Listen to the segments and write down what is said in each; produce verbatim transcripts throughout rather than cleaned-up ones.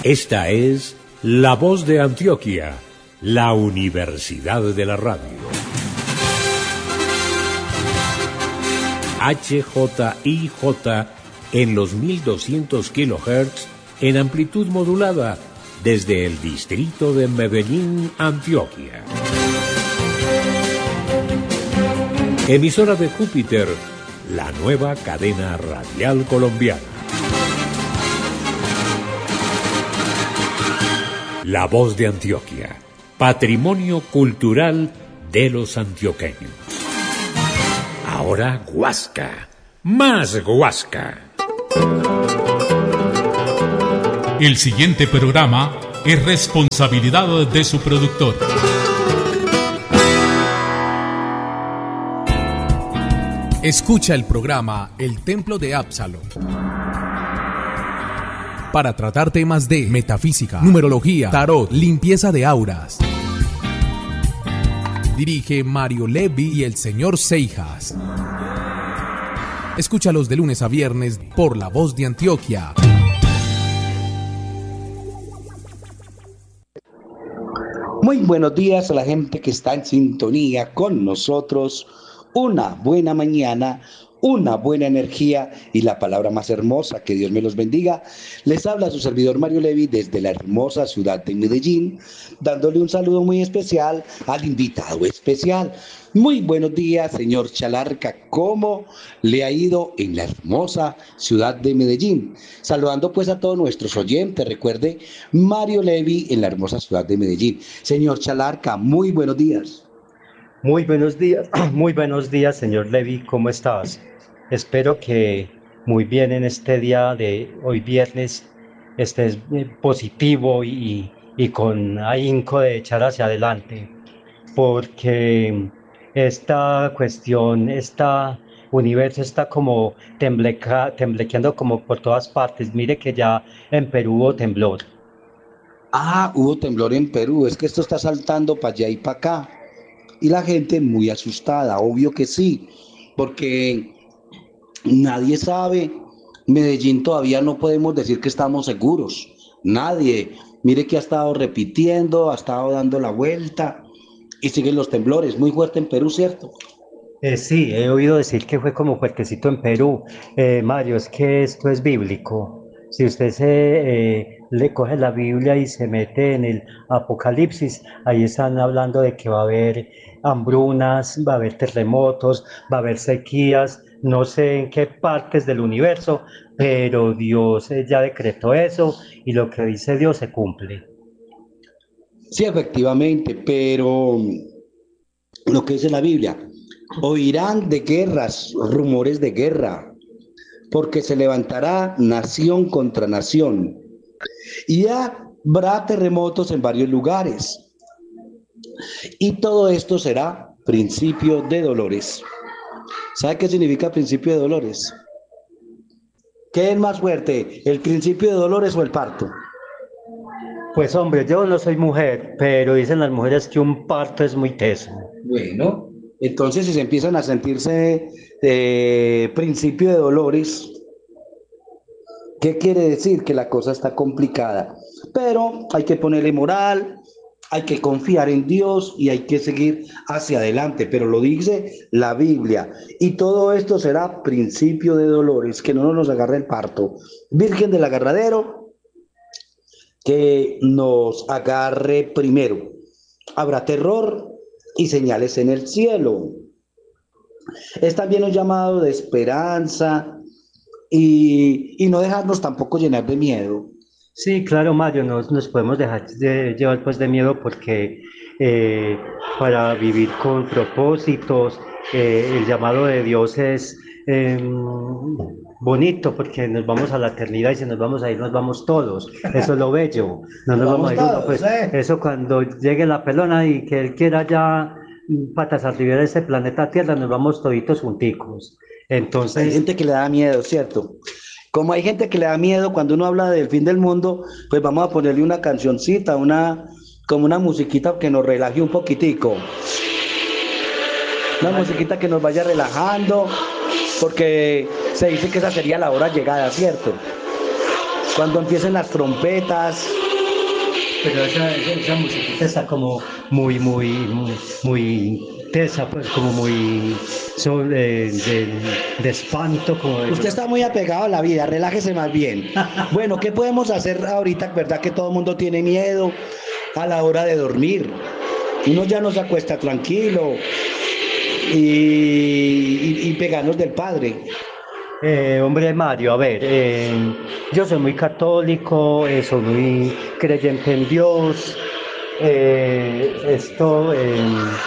Esta es La Voz de Antioquia, la Universidad de la Radio. H J I J en los mil doscientos kilohertz en amplitud modulada desde el distrito de Medellín, Antioquia. Emisora de Júpiter, la nueva cadena radial colombiana. La Voz de Antioquia, patrimonio cultural de los antioqueños. Ahora Guasca, más Guasca. El siguiente programa es responsabilidad de su productor. Escucha el programa El Templo de Absalón para tratar temas de metafísica, numerología, tarot, limpieza de auras. Dirige Mario Levi y el señor Seijas. Escúchalos de lunes a viernes por La Voz de Antioquia. Muy buenos días a la gente que está en sintonía con nosotros. Una buena mañana, una buena energía y la palabra más hermosa, que Dios me los bendiga. Les habla su servidor Mario Levi desde la hermosa ciudad de Medellín, dándole un saludo muy especial al invitado especial. Muy buenos días, señor Chalarca. ¿Cómo le ha ido en la hermosa ciudad de Medellín? Saludando pues a todos nuestros oyentes. Recuerde, Mario Levi en la hermosa ciudad de Medellín. Señor Chalarca, muy buenos días. Muy buenos días, muy buenos días, señor Levi, ¿cómo estás? Espero que muy bien en este día de hoy viernes estés positivo y, y con ahínco de echar hacia adelante, porque esta cuestión, este universo está como tembleca, temblequeando como por todas partes. Mire que ya en Perú hubo temblor. Ah, hubo temblor en Perú, es que esto está saltando para allá y para acá. Y la gente muy asustada, obvio que sí, porque nadie sabe. Medellín todavía no podemos decir que estamos seguros, nadie. Mire que ha estado repitiendo, ha estado dando la vuelta y siguen los temblores, muy fuerte en Perú, ¿cierto? Eh, sí, he oído decir que fue como fuertecito en Perú. Eh, Mario, es que esto es bíblico. Si usted se eh, le coge la Biblia y se mete en el Apocalipsis, ahí están hablando de que va a haber hambrunas, va a haber terremotos, va a haber sequías, no sé en qué partes del universo, pero Dios eh, ya decretó eso y lo que dice Dios se cumple. Sí, efectivamente, pero lo que dice la Biblia, oirán de guerras, rumores de guerra, porque se levantará nación contra nación y habrá terremotos en varios lugares. Y todo esto será principio de dolores. ¿Sabe qué significa principio de dolores? ¿Qué es más fuerte, el principio de dolores o el parto? Pues hombre, yo no soy mujer, pero dicen las mujeres que un parto es muy teso. Bueno, entonces si se empiezan a sentirse eh, principio de dolores, ¿qué quiere decir? Que la cosa está complicada. Pero hay que ponerle moral, hay que confiar en Dios y hay que seguir hacia adelante. Pero lo dice la Biblia. Y todo esto será principio de dolores, que no nos agarre el parto. Virgen del Agarradero, que nos agarre primero. Habrá terror y señales en el cielo. Es también un llamado de esperanza y, y no dejarnos tampoco llenar de miedo. Sí, claro, Mario, no nos podemos dejar de llevar pues de miedo porque eh, para vivir con propósitos, eh, el llamado de Dios es eh, bonito porque nos vamos a la eternidad y si nos vamos a ir, nos vamos todos. Eso es lo bello. No nos vamos, vamos a ir todos, uno, pues eh. Eso cuando llegue la pelona y que Él quiera ya patas arriba de este planeta Tierra, nos vamos toditos junticos. Entonces, hay gente que le da miedo, ¿cierto? Como hay gente que le da miedo cuando uno habla del fin del mundo, pues vamos a ponerle una cancioncita, una, como una musiquita que nos relaje un poquitico. Una musiquita que nos vaya relajando, porque se dice que esa sería la hora llegada, ¿cierto? cuando empiecen las trompetas. Pero esa, esa, esa musiquita está como muy, muy, muy, muy tesa, pues como muy sobre, de, de espanto. Como de... Usted está muy apegado a la vida, relájese más bien. Bueno, ¿qué podemos hacer ahorita? ¿Verdad que todo el mundo tiene miedo a la hora de dormir? Uno ya no se acuesta tranquilo y, y, y pegarnos del Padre. Eh, hombre Mario, a ver, eh, yo soy muy católico, eh, soy muy creyente en Dios. Eh, esto, eh,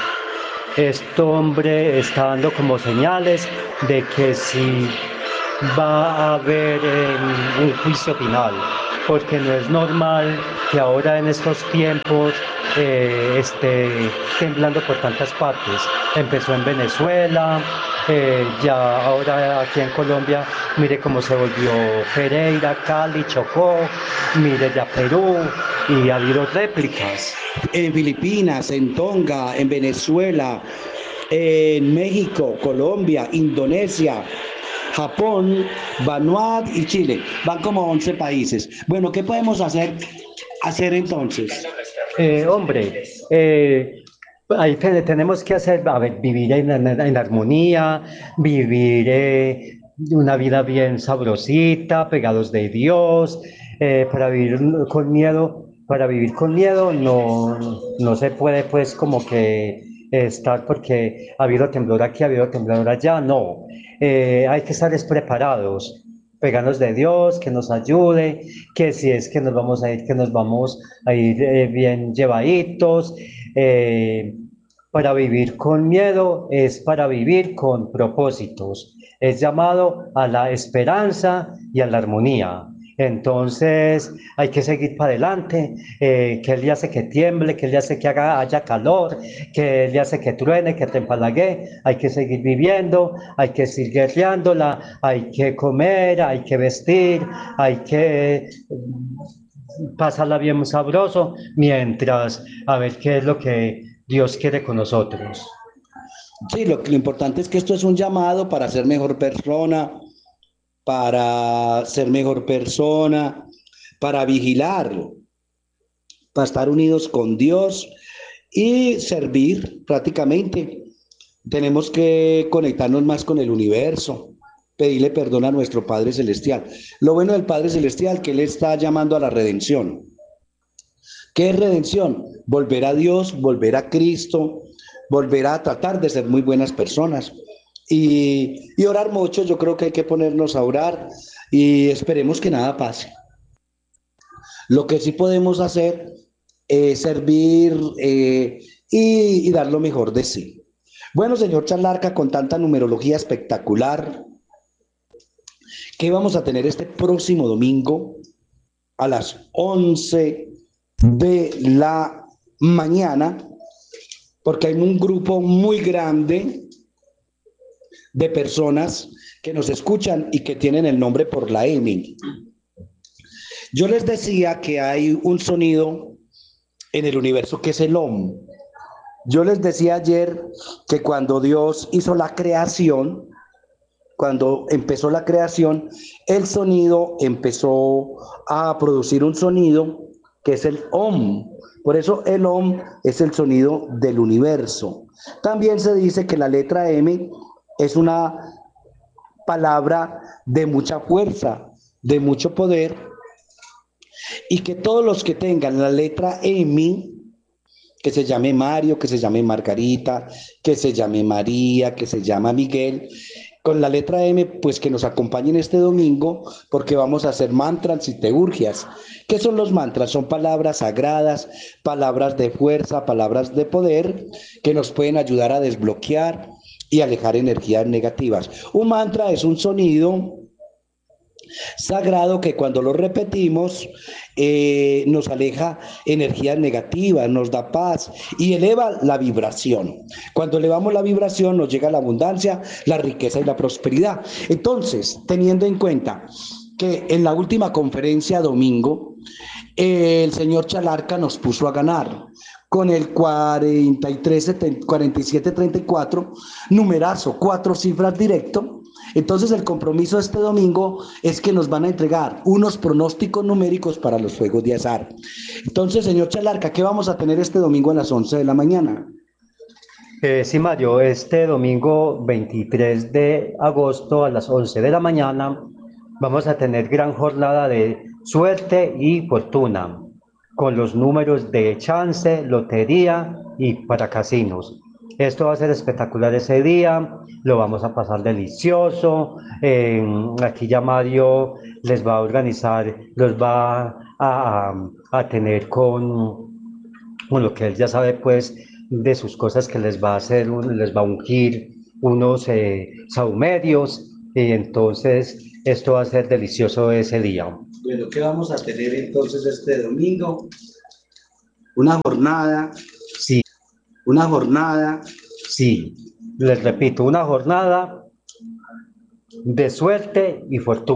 esto, hombre, está dando como señales de que sí va a haber eh, un juicio final, porque no es normal que ahora en estos tiempos eh, esté temblando por tantas partes. Empezó en Venezuela. Eh, ya ahora aquí en Colombia, mire cómo se volvió Pereira, Cali, Chocó, mire ya Perú, y ha habido réplicas. En Filipinas, en Tonga, en Venezuela, en México, Colombia, Indonesia, Japón, Vanuatu y Chile. Van como once países. Bueno, ¿qué podemos hacer, hacer entonces? Eh, hombre, eh, ahí te, tenemos que hacer, a ver, vivir en, en, en armonía, vivir eh, una vida bien sabrosita, pegados de Dios, eh, para vivir con miedo, para vivir con miedo no, no se puede pues como que estar porque ha habido temblor aquí, ha habido temblor allá, no, eh, hay que estar preparados. Peganos de Dios, que nos ayude, que si es que nos vamos a ir, que nos vamos a ir eh, bien llevaditos. Eh, para vivir con miedo es para vivir con propósitos. Es llamado a la esperanza y a la armonía. Entonces hay que seguir para adelante, eh, que él le hace que tiemble, que él le hace que haga, haya calor, que él le hace que truene, que te empalague. Hay que seguir viviendo, hay que seguir guerreándola, hay que comer, hay que vestir, hay que pasarla bien sabroso, mientras a ver qué es lo que Dios quiere con nosotros. Sí, lo, lo importante es que esto es un llamado para ser mejor persona, para ser mejor persona, para vigilarlo, para estar unidos con Dios y servir prácticamente. Tenemos que conectarnos más con el universo, pedirle perdón a nuestro Padre Celestial. Lo bueno del Padre Celestial, que Él está llamando a la redención. ¿Qué es redención? Volver a Dios, volver a Cristo, volver a tratar de ser muy buenas personas. Y, y orar mucho. Yo creo que hay que ponernos a orar y esperemos que nada pase. Lo que sí podemos hacer es servir eh, y, y dar lo mejor de sí. Bueno, señor Chalarca, con tanta numerología espectacular, ¿qué vamos a tener este próximo domingo a las once de la mañana? Porque hay un grupo muy grande de personas que nos escuchan y que tienen el nombre por la M. Yo les decía que hay un sonido en el universo que es el Om. Yo les decía ayer que cuando Dios hizo la creación, cuando empezó la creación, el sonido empezó a producir un sonido que es el Om. Por eso el Om es el sonido del universo. También se dice que la letra M es una palabra de mucha fuerza, de mucho poder, y que todos los que tengan la letra M, que se llame Mario, que se llame Margarita, que se llame María, que se llama Miguel, con la letra M, pues que nos acompañen este domingo, porque vamos a hacer mantras y teurgias. ¿Qué son los mantras? Son palabras sagradas, palabras de fuerza, palabras de poder, que nos pueden ayudar a desbloquear y alejar energías negativas. Un mantra es un sonido sagrado que cuando lo repetimos eh, nos aleja energías negativas, nos da paz y eleva la vibración. Cuando elevamos la vibración nos llega la abundancia, la riqueza y la prosperidad. Entonces, teniendo en cuenta que en la última conferencia domingo eh, el señor Chalarca nos puso a ganar con el cuarenta y tres, cuarenta y siete, treinta y cuatro, numerazo, cuatro cifras directo. Entonces el compromiso este domingo es que nos van a entregar unos pronósticos numéricos para los juegos de azar. Entonces, señor Chalarca, ¿qué vamos a tener este domingo a las once de la mañana? Eh, sí, Mario, este domingo veintitrés de agosto a las once de la mañana vamos a tener gran jornada de suerte y fortuna con los números de chance, lotería y para casinos. Esto va a ser espectacular ese día, lo vamos a pasar delicioso. Eh, aquí ya Mario les va a organizar, los va a, a, a tener con, con lo que él ya sabe, pues, de sus cosas que les va a hacer, un, les va a ungir unos eh, saumerios, y entonces esto va a ser delicioso ese día. Bueno, ¿qué vamos a tener entonces este domingo? Una jornada, Sí, una jornada sí, les repito, una jornada de suerte y fortuna.